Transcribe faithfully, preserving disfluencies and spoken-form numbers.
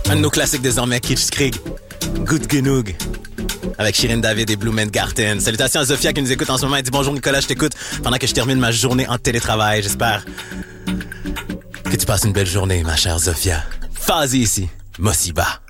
Un de nos classiques désormais, Kitsch Krieg, Good Genoog, avec Shirin David et Blumengarten. Salutations à Zofia qui nous écoute en ce moment. Elle dit bonjour Nicolas, je t'écoute pendant que je termine ma journée en télétravail. J'espère que tu passes une belle journée, ma chère Zofia. Fazi ici, Mosiba.